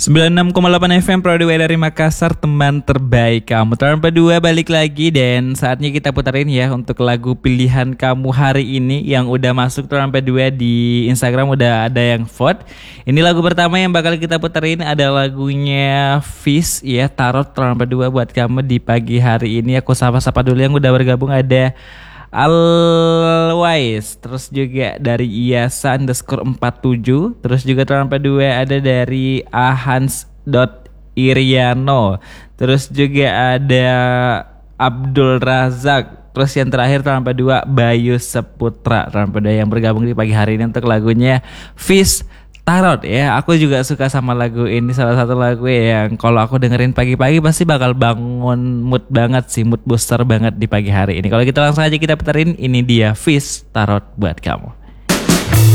96,8 FM Broadway dari Makassar, teman terbaik kamu. Tahun kedua balik lagi dan saatnya kita putarin ya untuk lagu pilihan kamu hari ini yang udah masuk tahun kedua di Instagram, udah ada yang vote. Ini lagu pertama yang bakal kita putarin ada lagunya Fish ya, Tarot tahun kedua buat kamu di pagi hari ini. Aku sapa-sapa dulu yang udah bergabung, ada Always, terus juga dari Iasa _47, terus juga terlambat dua ada dari Ahans.iriano, terus juga ada Abdul Razak, terus yang terakhir terlambat dua Bayu Seputra terlambat dua yang bergabung di pagi hari ini untuk lagunya Fish Tarot ya. Aku juga suka sama lagu ini, salah satu lagu yang kalau aku dengerin pagi-pagi pasti bakal bangun mood banget sih, mood booster banget di pagi hari ini. Kalau kita langsung aja kita puterin, ini dia Fish Tarot buat kamu.